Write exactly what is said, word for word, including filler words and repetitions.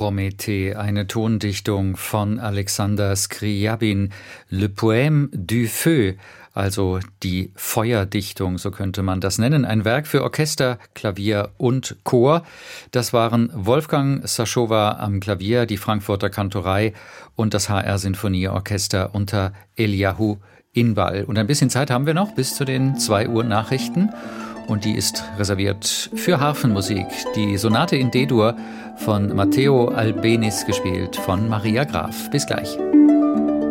Prométhée, eine Tondichtung von Alexander Scriabin. Le Poème du Feu, also die Feuerdichtung, so könnte man das nennen. Ein Werk für Orchester, Klavier und Chor. Das waren Wolfgang Saschowa am Klavier, die Frankfurter Kantorei und das H R-Sinfonieorchester unter Eliahu Inbal. Und ein bisschen Zeit haben wir noch bis zu den zwei Uhr Nachrichten. Und die ist reserviert für Harfenmusik. Die Sonate in D-Dur von Matteo Albeniz, gespielt von Maria Graf. Bis gleich.